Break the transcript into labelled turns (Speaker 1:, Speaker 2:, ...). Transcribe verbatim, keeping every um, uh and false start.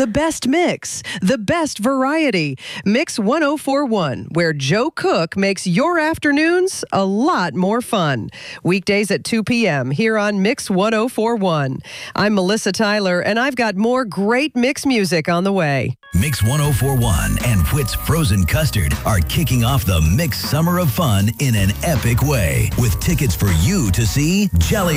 Speaker 1: The best mix, the best variety. Mix one oh four point one, where Joe Cook makes your afternoons a lot more fun. Weekdays at two p.m. here on Mix one oh four point one. I'm Melissa Tyler, and I've got more great mix music on the way.
Speaker 2: Mix one oh four point one and Whit's Frozen Custard are kicking off the Mix Summer of Fun in an epic way with tickets for you to see Jelly